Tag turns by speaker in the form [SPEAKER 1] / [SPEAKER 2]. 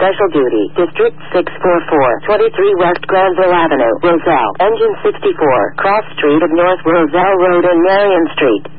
[SPEAKER 1] Special Duty, District 644, 23 West Granville Avenue, Roselle. Engine 64, Cross Street of North Roselle Road and Marion Street.